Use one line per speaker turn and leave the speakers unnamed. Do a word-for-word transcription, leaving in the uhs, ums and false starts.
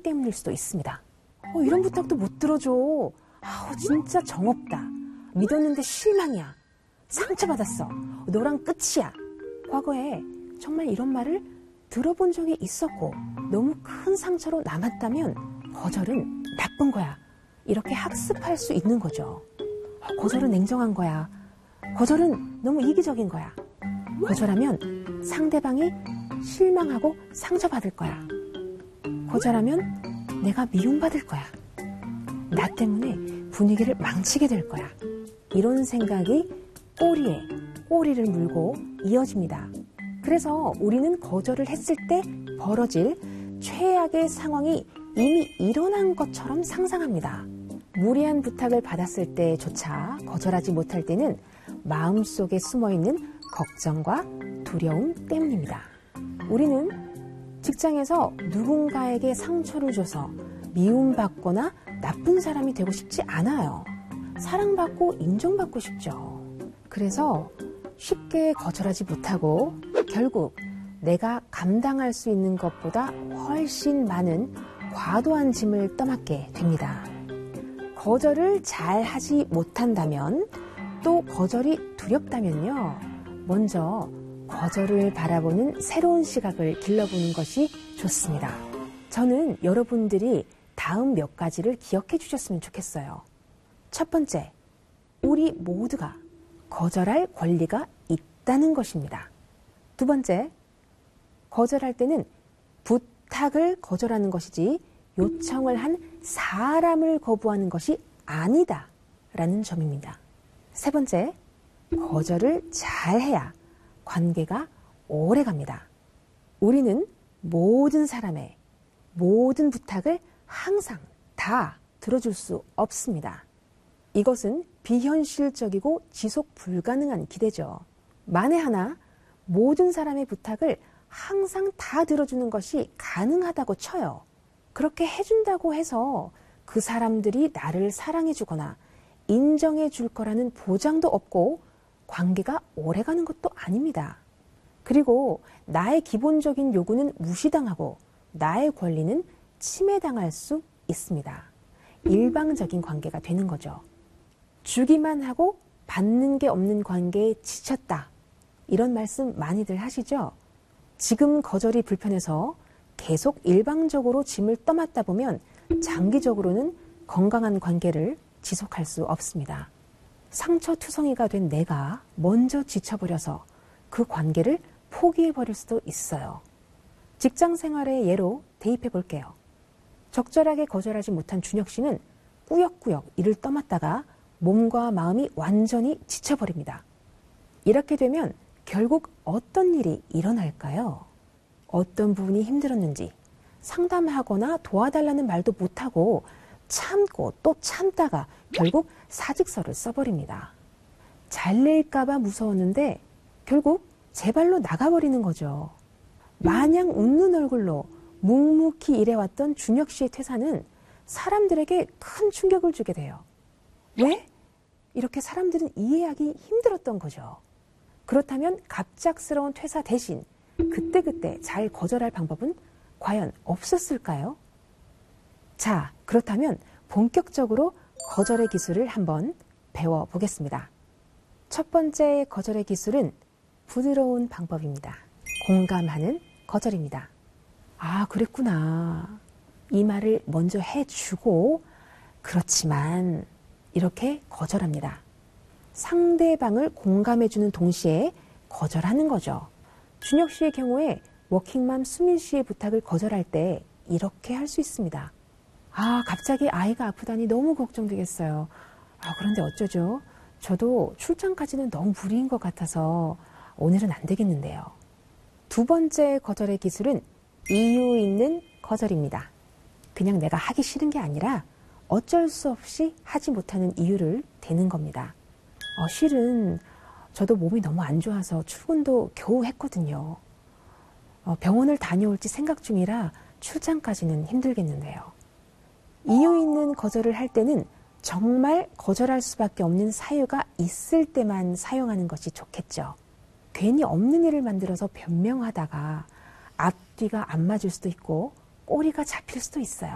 때문일 수도 있습니다. 어, 이런 부탁도 못 들어줘. 아우, 진짜 정없다. 믿었는데 실망이야. 상처받았어. 너랑 끝이야. 과거에 정말 이런 말을 들어본 적이 있었고 너무 큰 상처로 남았다면 거절은 나쁜 거야. 이렇게 학습할 수 있는 거죠. 거절은 냉정한 거야. 거절은 너무 이기적인 거야. 거절하면 상대방이 실망하고 상처받을 거야. 거절하면 내가 미움받을 거야. 나 때문에 분위기를 망치게 될 거야. 이런 생각이 꼬리에 꼬리를 물고 이어집니다. 그래서 우리는 거절을 했을 때 벌어질 최악의 상황이 이미 일어난 것처럼 상상합니다. 무리한 부탁을 받았을 때조차 거절하지 못할 때는 마음속에 숨어있는 걱정과 두려움 때문입니다. 우리는 직장에서 누군가에게 상처를 줘서 미움받거나 나쁜 사람이 되고 싶지 않아요. 사랑받고 인정받고 싶죠. 그래서 쉽게 거절하지 못하고 결국 내가 감당할 수 있는 것보다 훨씬 많은 과도한 짐을 떠맡게 됩니다. 거절을 잘 하지 못한다면 또 거절이 두렵다면요. 먼저 거절을 바라보는 새로운 시각을 길러보는 것이 좋습니다. 저는 여러분들이 다음 몇 가지를 기억해 주셨으면 좋겠어요. 첫 번째, 우리 모두가 거절할 권리가 있다는 것입니다. 두 번째, 거절할 때는 부탁을 거절하는 것이지 요청을 한 사람을 거부하는 것이 아니다 라는 점입니다. 세 번째, 거절을 잘해야 관계가 오래갑니다. 우리는 모든 사람의 모든 부탁을 항상 다 들어줄 수 없습니다. 이것은 비현실적이고 지속 불가능한 기대죠. 만에 하나 모든 사람의 부탁을 항상 다 들어주는 것이 가능하다고 쳐요. 그렇게 해준다고 해서 그 사람들이 나를 사랑해주거나 인정해줄 거라는 보장도 없고 관계가 오래가는 것도 아닙니다. 그리고 나의 기본적인 요구는 무시당하고 나의 권리는 침해당할 수 있습니다. 일방적인 관계가 되는 거죠. 주기만 하고 받는 게 없는 관계에 지쳤다. 이런 말씀 많이들 하시죠? 지금 거절이 불편해서 계속 일방적으로 짐을 떠맡다 보면 장기적으로는 건강한 관계를 지속할 수 없습니다. 상처투성이가 된 내가 먼저 지쳐버려서 그 관계를 포기해버릴 수도 있어요. 직장 생활의 예로 대입해 볼게요. 적절하게 거절하지 못한 준혁 씨는 꾸역꾸역 일을 떠맡다가 몸과 마음이 완전히 지쳐버립니다. 이렇게 되면 결국 어떤 일이 일어날까요? 어떤 부분이 힘들었는지 상담하거나 도와달라는 말도 못하고 참고 또 참다가 결국 사직서를 써버립니다. 잘릴까봐 무서웠는데 결국 제 발로 나가버리는 거죠. 마냥 웃는 얼굴로 묵묵히 일해왔던 준혁 씨의 퇴사는 사람들에게 큰 충격을 주게 돼요. 왜? 이렇게 사람들은 이해하기 힘들었던 거죠. 그렇다면 갑작스러운 퇴사 대신 그때그때 잘 거절할 방법은 과연 없었을까요? 자, 그렇다면 본격적으로 거절의 기술을 한번 배워보겠습니다. 첫 번째 거절의 기술은 부드러운 방법입니다. 공감하는 거절입니다. 아, 그랬구나. 이 말을 먼저 해주고 그렇지만 이렇게 거절합니다. 상대방을 공감해주는 동시에 거절하는 거죠. 준혁 씨의 경우에 워킹맘 수민 씨의 부탁을 거절할 때 이렇게 할 수 있습니다. 아, 갑자기 아이가 아프다니 너무 걱정되겠어요. 아, 그런데 어쩌죠? 저도 출장까지는 너무 무리인 것 같아서 오늘은 안 되겠는데요. 두 번째 거절의 기술은 이유 있는 거절입니다. 그냥 내가 하기 싫은 게 아니라 어쩔 수 없이 하지 못하는 이유를 대는 겁니다. 어, 실은 저도 몸이 너무 안 좋아서 출근도 겨우 했거든요. 어, 병원을 다녀올지 생각 중이라 출장까지는 힘들겠는데요. 이유 있는 거절을 할 때는 정말 거절할 수밖에 없는 사유가 있을 때만 사용하는 것이 좋겠죠. 괜히 없는 일을 만들어서 변명하다가 앞뒤가 안 맞을 수도 있고 꼬리가 잡힐 수도 있어요.